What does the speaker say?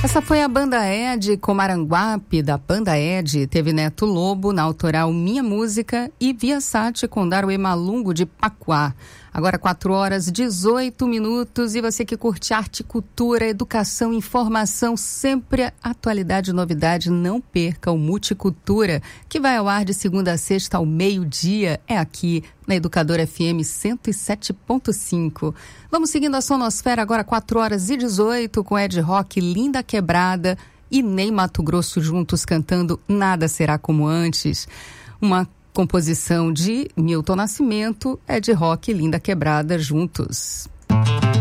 Essa foi a Banda Ed com Maranguape, da Banda Ed. Teve Neto Lobo na autoral Minha Música e Via Sat com Daruê Malungo de Paquá. Agora 4h18 e você que curte arte, cultura, educação, informação, sempre atualidade e novidade, não perca o Multicultura, que vai ao ar de segunda a sexta ao meio-dia, é aqui na Educadora FM 107.5. Vamos seguindo a sonosfera agora 4h18 com Ed Rock, Linda Quebrada e Ney Mato Grosso juntos cantando Nada Será Como Antes. Uma composição de Milton Nascimento, Ed Rock e Linda Quebrada juntos.